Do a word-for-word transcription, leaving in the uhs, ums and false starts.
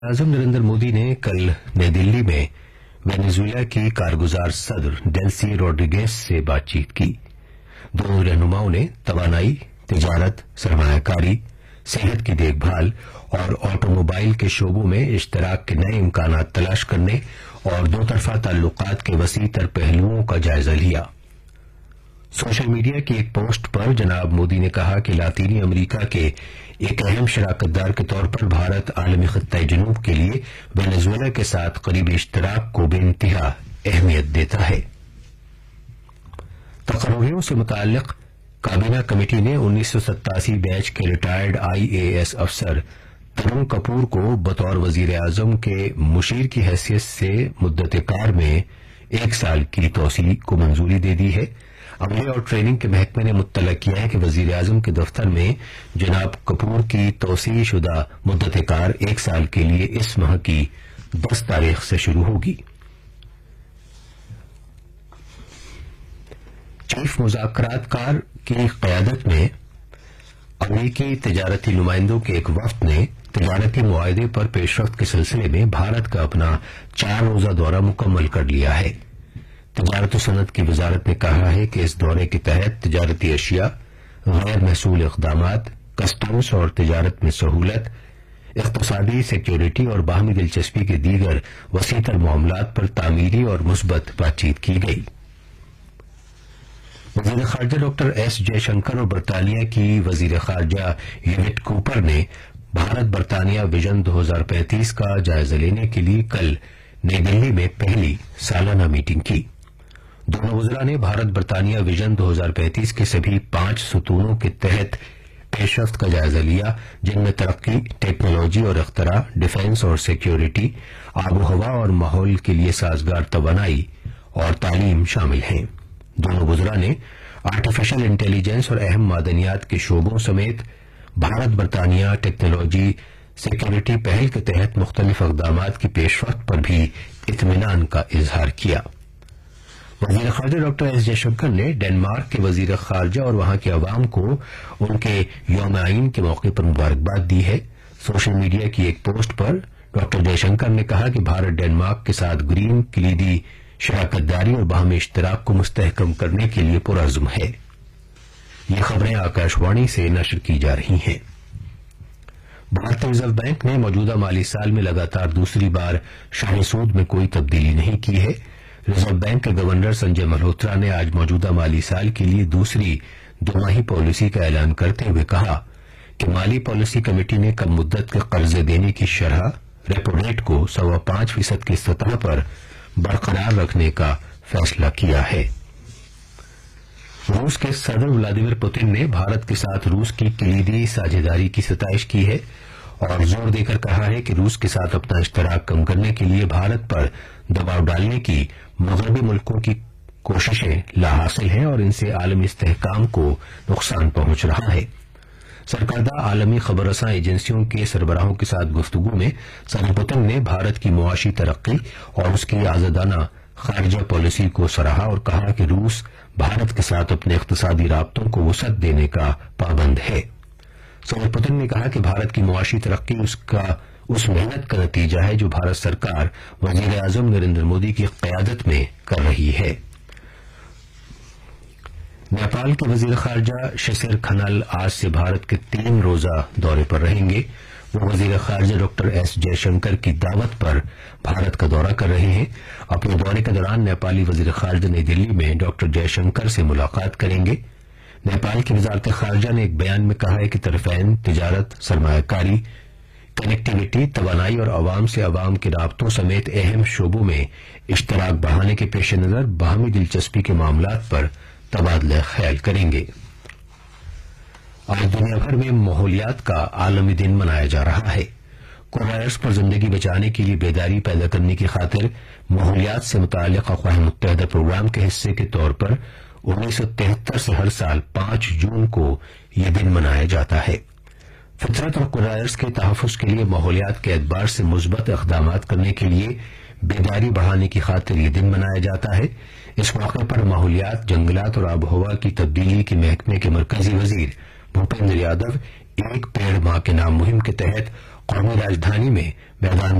आजम नरेंद्र मोदी ने कल नई दिल्ली में वेनेजुएला की कारगुजार सदर डेल्सी रोड्रिगेज से बातचीत की। दोनों रहनुमाओं ने तवानाई, तिजारत, सरमायाकारी, सेहत की देखभाल और ऑटोमोबाइल के शोबों में इश्तराक के नए इम्कान तलाश करने और दो तरफा ताल्लुकात के वसी तर पहलुओं का जायजा लिया। सोशल मीडिया की एक पोस्ट पर जनाब मोदी ने कहा कि लातीनी अमरीका के एक अहम शराकतदार के तौर पर भारत आलमी खत्ते जनूब के लिए वेनेजुएला के साथ करीबी इश्तराक को बेइंतहा अहमियत देता है। तकर्रीरों से मुताल्लिक काबीना कमेटी ने उन्नीस सौ सत्तासी बैच के रिटायर्ड आईएएस अफसर तरुण कपूर को बतौर वजीर आजम के मुशीर की हैसियत से मुद्दत कार में एक साल की तोसी को मंजूरी दे दी है। अमले और ट्रेनिंग के महकमे ने मुत्तला किया है कि वजीर आजम के दफ्तर में जनाब कपूर की तोसी शुदा मुद्दत कार एक साल के लिए इस माह की दस तारीख से शुरू होगी। चीफ मुज़ाकरातकार की क़यादत में अमरीकी तजारती नुमाइंदों के एक वफ्द ने तजारती मुआहदे पर पेशरफ्त के सिलसिले में भारत का अपना चार रोजा दौरा मुकम्मल कर लिया है। तजारत सनत की वजारत ने कहा है कि इस दौरे के तहत तजारती अशिया, गैर महसूल इक़दामात, कस्टम्स और तजारत में सहूलत, इक़्तिसादी सिक्योरिटी और बाहमी दिलचस्पी के दीगर वसीतर मामलात पर तामीरी और मुस्बत बातचीत की गई। वजीर खारजा डॉक्टर एस जयशंकर और बरतानिया की वजीर खारजा यूनिट कूपर ने भारत बरतानिया विजन दो हजार पैंतीस का जायजा लेने के लिए कल नई दिल्ली में पहली सालाना मीटिंग की। दोनों वज़रा ने भारत बरतानिया विजन दो हजार पैंतीस के सभी पांच सुतूनों के तहत पेशरफ्त का जायजा लिया, जिनमें तरक्की, टेक्नोलॉजी और अख्तरा, डिफेंस और सिक्योरिटी, आबो हवा और माहौल के लिए साजगार तवानाई और तालीम शामिल हैं। दोनों वज़रा ने आर्टिफिशियल इंटेलिजेंस और अहम मादनियात के शोबों समेत भारत बरतानिया टेक्नोलॉजी सिक्योरिटी पहल के तहत मुख्तलिफ इक़दामात की पेशरफ्त पर भी इत्मीनान का इजहार किया। वजीर खारजा डॉक्टर एस जयशंकर ने डेनमार्क के वजीर खारजा और वहां के अवाम को उनके यौम आइन के मौके पर मुबारकबाद दी है। सोशल मीडिया की एक पोस्ट पर डॉक्टर जयशंकर ने कहा कि भारत डेनमार्क के साथ ग्रीन कलीदी शराकतदारी और बाहमी इश्तराक को मुस्तहकम करने के लिए पुरअज़्म है। ये खबरें आकाशवाणी से नशर की जा रही हैं। भारतीय रिजर्व बैंक ने मौजूदा माली साल में लगातार दूसरी बार शाही सूद में कोई तब्दीली नहीं की है। रिजर्व बैंक के गवर्नर संजय मल्होत्रा ने आज मौजूदा माली साल के लिए दूसरी दोमाही पॉलिसी का ऐलान करते हुए कहा कि माली पॉलिसी कमेटी ने कम मुद्दत के कर्जे देने की शरह रेपो रेट को सवा पांच फीसद की सतह पर बरकरार रखने का फैसला किया है। रूस के सदर व्लादिमीर पुतिन ने भारत के साथ रूस की कलीदी साझेदारी की सताइश की है और जोर देकर कहा है कि रूस के साथ अपना इश्तराक कम करने के लिए भारत पर दबाव डालने की मगरबी मुल्कों की कोशिशें लाहासिल हैं और इनसे आलमी इस्तेहकाम को नुकसान पहुंच रहा है। सरकर्दा आलमी खबररसां एजेंसियों के सरबराहों के साथ गुफ्तगू में सदर पुतिन ने भारत की मुआशी तरक्की और उसकी आजादाना खारजा पॉलिसी को सराहा और कहा कि रूस भारत के साथ अपने इक्तिसादी राब्तों को वसअत देने का पाबंद है। सदर पुतिन ने कहा कि भारत की मुआशी तरक्की उसका उस मेहनत का नतीजा है जो भारत सरकार वजीर आजम नरेंद्र मोदी की क़यादत में कर रही है। नेपाल के वजीर खारजा शशिर खनल आज से भारत के तीन रोजा दौरे पर रहेंगे। वो वजीर खारजा डॉक्टर एस जयशंकर की दावत पर भारत का दौरा कर रहे हैं। अपने दौरे के दौरान नेपाली वजीर खारजा नई दिल्ली में डॉक्टर जयशंकर से मुलाकात करेंगे। नेपाल की वजारत खारजा ने एक बयान में कहा है कि तरफैन तिजारत, सरमायाकारी, कनेक्टिविटी, तवानाई और अवाम से अवाम के राब्तों समेत अहम शोबों में इश्तराक बढ़ाने के पेश नजर बाहमी दिलचस्पी के मामलात पर तबादला ख्याल करेंगे। आज दुनिया भर में माहौलियात का आलमी दिन मनाया जा रहा है। कोरोना वायरस पर जिंदगी बचाने के लिए बेदारी पैदा करने की खातिर माहौलियात से मुताल्लिक़ अक़वाम मुत्तहिदा प्रोग्राम के हिस्से के तौर पर उन्नीस सौ तिहत्तर से हर साल पांच जून को यह दिन मनाया जाता है। फितरत और कोरोना वायरस के तहफ़्फ़ुज़ के लिए माहौलियात के एतबार से मुस्बत इक़दामात करने के लिए बेदारी बढ़ाने की खातिर यह दिन मनाया जाता है। इस मौके पर माहौलियात, जंगलात और आबोहवा की तब्दीली के महकमे के मरकजी वजीर भूपेंद्र यादव एक पेड़ मां के नाम मुहिम के तहत कौमी राजधानी में मैदान